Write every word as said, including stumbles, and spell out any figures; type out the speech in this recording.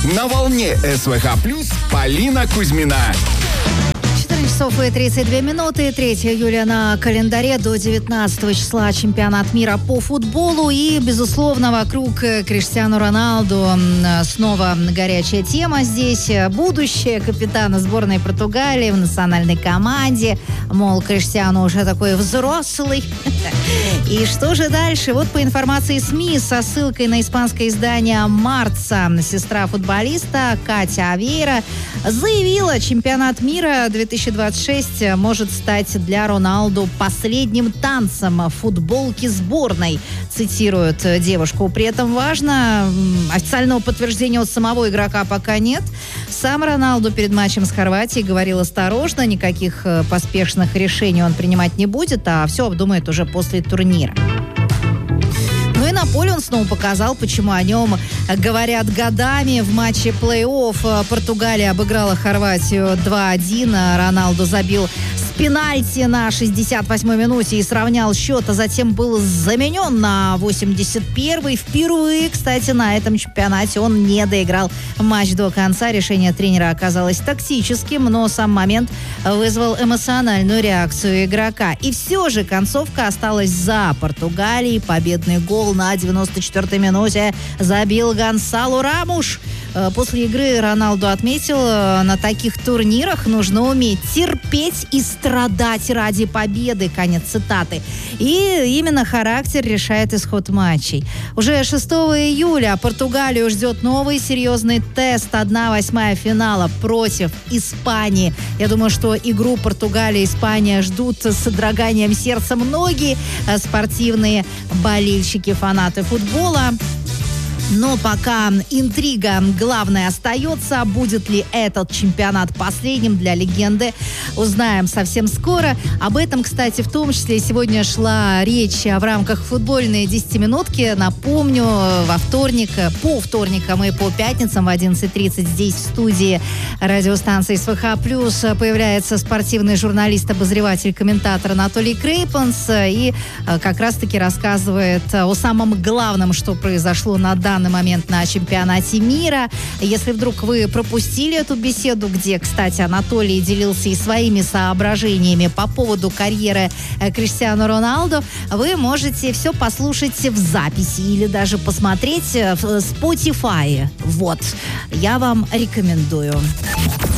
На волне СВХ плюс Полина Кузьмина. четырнадцать часов и тридцать две минуты. третьего июля на календаре. До девятнадцатого числа чемпионат мира по футболу. И, безусловно, вокруг Криштиану Роналду снова горячая тема здесь. Будущее капитана сборной Португалии в национальной команде. Мол, Криштиану уже такой взрослый. И что же дальше? Вот по информации СМИ со ссылкой на испанское издание «Марца», сестра футболиста Катя Авейра заявила, чемпионат мира две тысячи двадцать шесть может стать для Роналду последним танцем в футболке сборной, цитирует девушку. При этом важно, официального подтверждения от самого игрока пока нет. Сам Роналду перед матчем с Хорватией говорил осторожно, никаких поспешных решений он принимать не будет, а все обдумает уже после турнира. Ну и на поле он снова показал, почему о нем говорят годами. В матче плей-офф Португалия обыграла Хорватию два один. Роналду забил с пенальти на шестьдесят восьмой минуте и сравнял счет, а затем был заменен на восемьдесят первой. Впервые, кстати, на этом чемпионате он не доиграл матч до конца. Решение тренера оказалось тактическим, но сам момент вызвал эмоциональную реакцию игрока. И все же концовка осталась за Португалией. Победный гол на девяносто четвёртой минуте забил Гонсало Рамош. После игры Роналду отметил, на таких турнирах нужно уметь терпеть и страдать ради победы. Конец цитаты. И именно характер решает исход матчей. Уже шестого июля Португалию ждет новый серьезный тест. одна восьмая финала против Испании. Я думаю, что игру Португалия-Испания ждут с содроганием сердца многие спортивные болельщики, фанаты футбола. Но пока интрига главная остается. Будет ли этот чемпионат последним для легенды, узнаем совсем скоро. Об этом, кстати, в том числе сегодня шла речь в рамках футбольной десятиминутки. Напомню, во вторник, по вторникам и по пятницам в одиннадцать тридцать здесь в студии радиостанции СВХ плюс появляется спортивный журналист, обозреватель, комментатор Анатолий Крейпенс. И как раз-таки рассказывает о самом главном, что произошло на данный данный момент на чемпионате мира. Если вдруг вы пропустили эту беседу, где, кстати, Анатолий делился и своими соображениями по поводу карьеры Криштиану Роналду, вы можете все послушать в записи или даже посмотреть в Spotify. Вот. Я вам рекомендую.